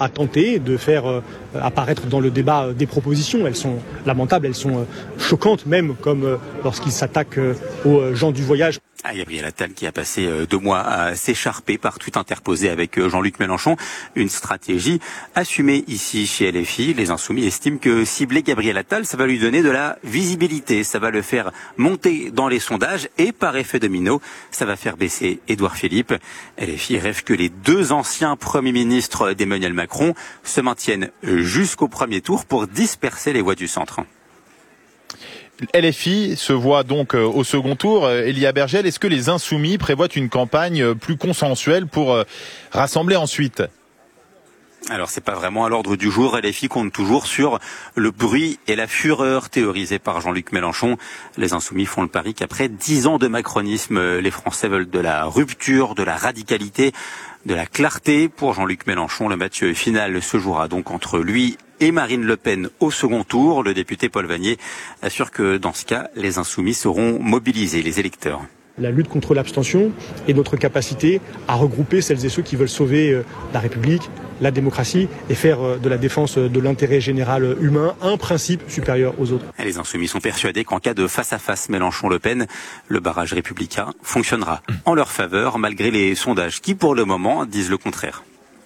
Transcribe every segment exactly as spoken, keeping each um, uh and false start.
a tenté de faire euh, apparaître dans le débat euh, des propositions. Elles sont lamentables, elles sont euh, choquantes même, comme euh, lorsqu'il s'attaque euh, aux gens du voyage. Ah, Gabriel Attal qui a passé deux mois à s'écharper par tweet interposé avec Jean-Luc Mélenchon. Une stratégie assumée ici chez L F I. Les Insoumis estiment que cibler Gabriel Attal, ça va lui donner de la visibilité. Ça va le faire monter dans les sondages et par effet domino, ça va faire baisser Édouard Philippe. L F I rêve que les deux anciens premiers ministres d'Emmanuel Macron se maintiennent jusqu'au premier tour pour disperser les voix du centre. L F I se voit donc au second tour. Elia Bergel, est-ce que les Insoumis prévoient une campagne plus consensuelle pour rassembler ensuite ? Alors c'est pas vraiment à l'ordre du jour. L F I compte toujours sur le bruit et la fureur théorisés par Jean-Luc Mélenchon. Les Insoumis font le pari qu'après dix ans de macronisme, les Français veulent de la rupture, de la radicalité, de la clarté. Pour Jean-Luc Mélenchon, le match final se jouera donc entre lui et Marine Le Pen au second tour. Le député Paul Vannier assure que dans ce cas, les Insoumis seront mobilisés, les électeurs. La lutte contre l'abstention et notre capacité à regrouper celles et ceux qui veulent sauver la République, la démocratie et faire de la défense de l'intérêt général humain un principe supérieur aux autres. Les Insoumis sont persuadés qu'en cas de face-à-face Mélenchon-Le Pen, le barrage républicain fonctionnera en leur faveur malgré les sondages qui pour le moment disent le contraire.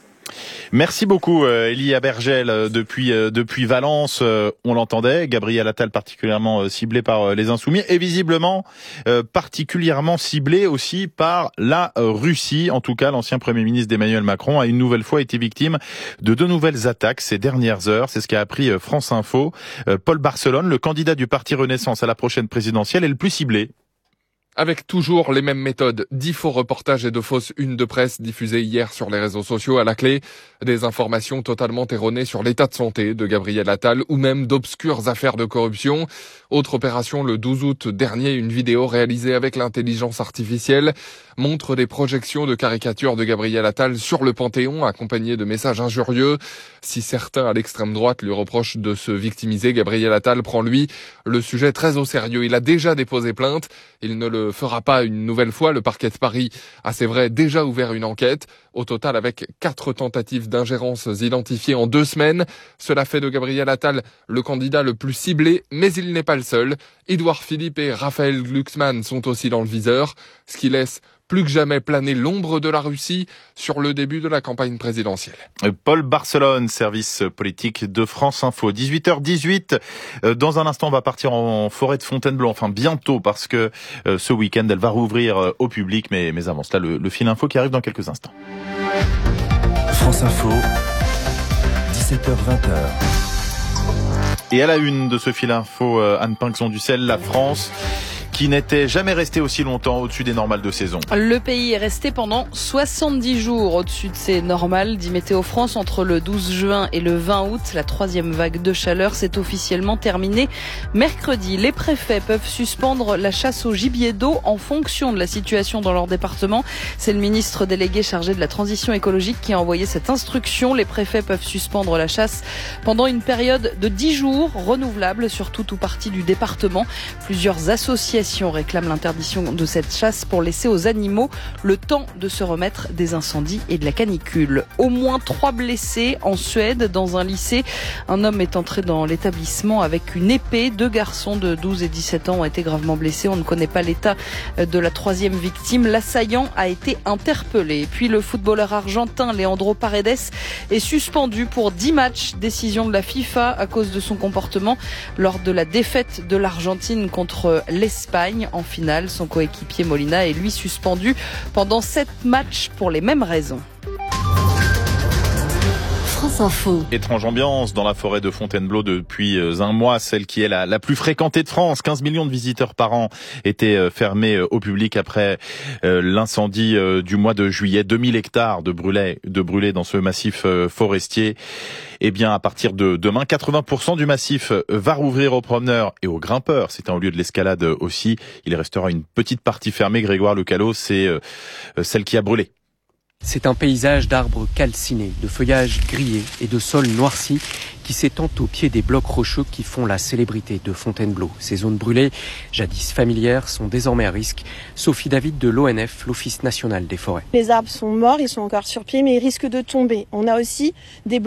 Merci beaucoup Elia Bergel depuis depuis Valence. On l'entendait, Gabriel Attal particulièrement ciblé par les Insoumis et visiblement particulièrement ciblé aussi par la Russie. En tout cas, l'ancien Premier ministre d'Emmanuel Macron a une nouvelle fois été victime de deux nouvelles attaques ces dernières heures. C'est ce qu'a appris France Info. Paul Barcelone, le candidat du parti Renaissance à la prochaine présidentielle, est le plus ciblé. Avec toujours les mêmes méthodes, dix faux reportages et de fausses unes de presse diffusées hier sur les réseaux sociaux. À la clé, des informations totalement erronées sur l'état de santé de Gabriel Attal ou même d'obscures affaires de corruption. Autre opération, le douze août dernier, une vidéo réalisée avec l'intelligence artificielle montre des projections de caricatures de Gabriel Attal sur le Panthéon, accompagnées de messages injurieux. Si certains à l'extrême droite lui reprochent de se victimiser, Gabriel Attal prend, lui, le sujet très au sérieux. Il a déjà déposé plainte. Il ne le fera pas une nouvelle fois. Le parquet de Paris a, c'est vrai, déjà ouvert une enquête. Au total, avec quatre tentatives d'ingérence identifiées en deux semaines. Cela fait de Gabriel Attal le candidat le plus ciblé, mais il n'est pas le seul. Édouard Philippe et Raphaël Glucksmann sont aussi dans le viseur, ce qui laisse plus que jamais planer l'ombre de la Russie sur le début de la campagne présidentielle. Paul Barcelone, service politique de France Info. dix-huit heures dix-huit. Dans un instant, on va partir en forêt de Fontainebleau. Enfin, bientôt, parce que ce week-end, elle va rouvrir au public. Mais, mais avant cela, le, le fil info qui arrive dans quelques instants. France Info, dix-sept heures vingt. Et à la une de ce fil info, Anne Pinxon-Ducel, la France qui n'était jamais resté aussi longtemps au-dessus des normales de saison. Le pays est resté pendant soixante-dix jours au-dessus de ses normales, dit Météo France. Entre le douze juin et le vingt août, la troisième vague de chaleur s'est officiellement terminée mercredi. Les préfets peuvent suspendre la chasse au gibier d'eau en fonction de la situation dans leur département. C'est le ministre délégué chargé de la transition écologique qui a envoyé cette instruction. Les préfets peuvent suspendre la chasse pendant une période de dix jours, renouvelable sur tout ou partie du département. Plusieurs associations réclament l'interdiction de cette chasse pour laisser aux animaux le temps de se remettre des incendies et de la canicule. Au moins trois blessés en Suède dans un lycée. Un homme est entré dans l'établissement avec une épée. Deux garçons de douze et dix-sept ans ont été gravement blessés. On ne connaît pas l'état de la troisième victime. L'assaillant a été interpellé. Et puis le footballeur argentin Leandro Paredes est suspendu pour dix matchs. Décision de la FIFA à cause de son comportement lors de la défaite de l'Argentine contre l'Espagne en finale. Son coéquipier Molina est lui suspendu pendant sept matchs pour les mêmes raisons. France Info. Étrange ambiance dans la forêt de Fontainebleau depuis un mois, celle qui est la, la plus fréquentée de France. quinze millions de visiteurs par an étaient fermés au public après euh, l'incendie euh, du mois de juillet. deux mille hectares de brûlés, de brûlés dans ce massif euh, forestier. Eh bien, à partir de demain, quatre-vingts pour cent du massif va rouvrir aux promeneurs et aux grimpeurs. C'est un lieu de l'escalade aussi. Il restera une petite partie fermée. Grégoire Lecalot, c'est euh, celle qui a brûlé. C'est un paysage d'arbres calcinés, de feuillage grillé et de sols noircis qui s'étendent au pied des blocs rocheux qui font la célébrité de Fontainebleau. Ces zones brûlées, jadis familières, sont désormais à risque. Sophie David de l'O N F, l'Office national des forêts. Les arbres sont morts, ils sont encore sur pied, mais ils risquent de tomber. On a aussi des